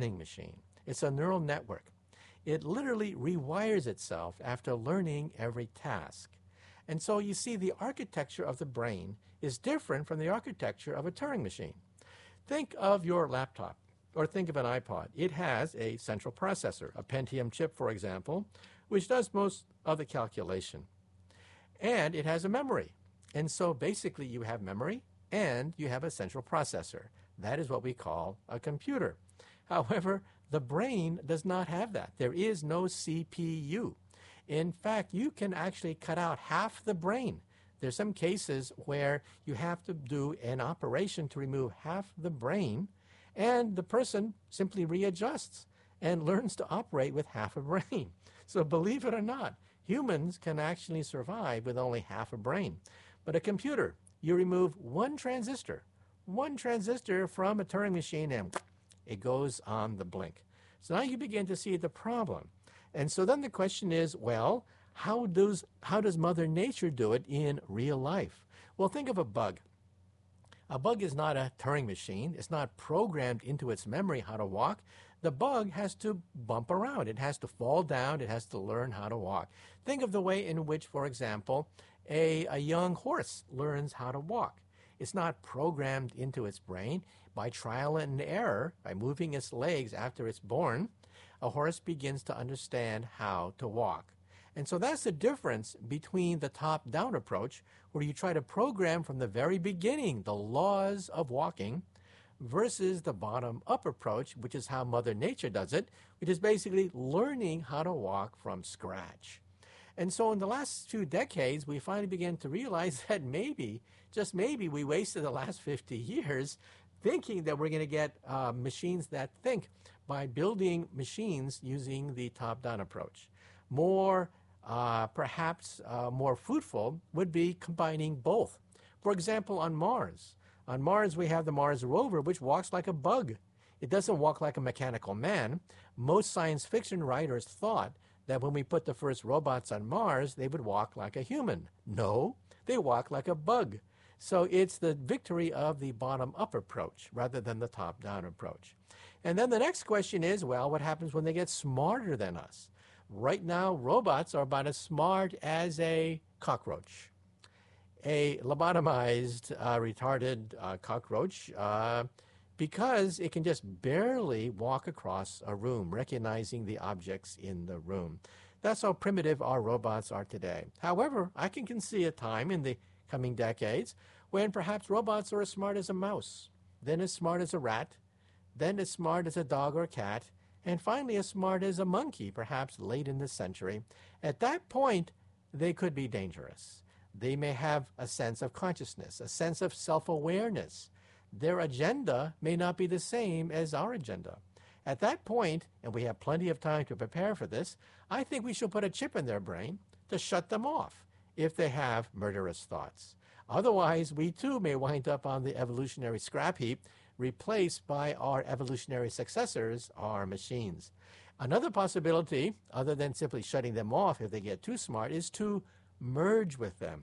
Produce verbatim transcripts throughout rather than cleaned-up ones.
learning machine. It's a neural network. It literally rewires itself after learning every task. And so you see the architecture of the brain is different from the architecture of a Turing machine. Think of your laptop, or think of an iPod. It has a central processor, a Pentium chip, for example, which does most of the calculation. And it has a memory. And so basically you have memory and you have a central processor. That is what we call a computer. However, the brain does not have that. There is no C P U. In fact, you can actually cut out half the brain. There's some cases where you have to do an operation to remove half the brain, and the person simply readjusts and learns to operate with half a brain. So believe it or not, humans can actually survive with only half a brain. But a computer, you remove one transistor, one transistor from a Turing machine, and it goes on the blink. So now you begin to see the problem. And so then the question is, well, how does, how does Mother Nature do it in real life? Well, think of a bug. A bug is not a Turing machine. It's not programmed into its memory how to walk. The bug has to bump around. It has to fall down. It has to learn how to walk. Think of the way in which, for example, a, a young horse learns how to walk. It's not programmed into its brain. By trial and error, by moving its legs after it's born, a horse begins to understand how to walk. And so that's the difference between the top-down approach, where you try to program from the very beginning the laws of walking, versus the bottom-up approach, which is how Mother Nature does it, which is basically learning how to walk from scratch. And so in the last few decades, we finally began to realize that maybe, just maybe, we wasted the last fifty years thinking that we're going to get uh, machines that think by building machines using the top-down approach. More, uh, perhaps uh, more fruitful would be combining both. For example, on Mars. On Mars, we have the Mars rover, which walks like a bug. It doesn't walk like a mechanical man. Most science fiction writers thought that when we put the first robots on Mars, they would walk like a human. No, they walk like a bug. So it's the victory of the bottom-up approach rather than the top-down approach. And then the next question is, well, what happens when they get smarter than us? Right now, robots are about as smart as a cockroach. A lobotomized, uh, retarded uh, cockroach, uh, because it can just barely walk across a room, recognizing the objects in the room. That's how primitive our robots are today. However, I can see a time in the coming decades when perhaps robots are as smart as a mouse, then as smart as a rat, then as smart as a dog or cat, and finally as smart as a monkey, perhaps late in this century. At that point, they could be dangerous. They may have a sense of consciousness, a sense of self-awareness. Their agenda may not be the same as our agenda. At that point, and we have plenty of time to prepare for this, I think we should put a chip in their brain to shut them off if they have murderous thoughts. Otherwise, we too may wind up on the evolutionary scrap heap, replaced by our evolutionary successors, our machines. Another possibility, other than simply shutting them off if they get too smart, is to merge with them.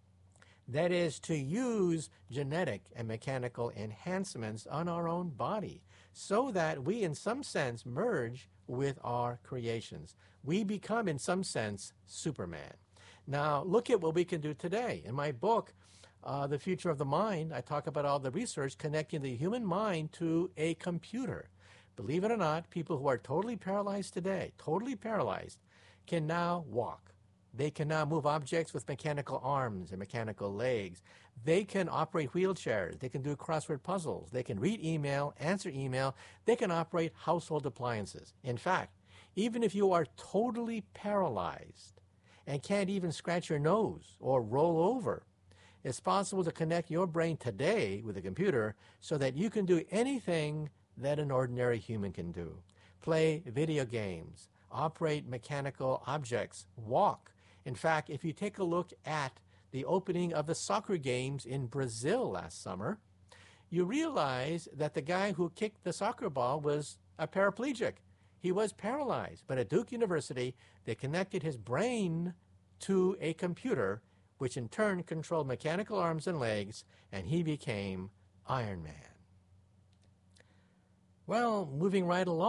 That is, to use genetic and mechanical enhancements on our own body so that we, in some sense, merge with our creations. We become, in some sense, Superman. Now, look at what we can do today. In my book, uh, The Future of the Mind, I talk about all the research connecting the human mind to a computer. Believe it or not, people who are totally paralyzed today, totally paralyzed, can now walk. They can now move objects with mechanical arms and mechanical legs. They can operate wheelchairs. They can do crossword puzzles. They can read email, answer email. They can operate household appliances. In fact, even if you are totally paralyzed and can't even scratch your nose or roll over, it's possible to connect your brain today with a computer so that you can do anything that an ordinary human can do. Play video games, operate mechanical objects, walk. In fact, if you take a look at the opening of the soccer games in Brazil last summer, you realize that the guy who kicked the soccer ball was a paraplegic. He was paralyzed. But at Duke University, they connected his brain to a computer, which in turn controlled mechanical arms and legs, and he became Iron Man. Well, moving right along.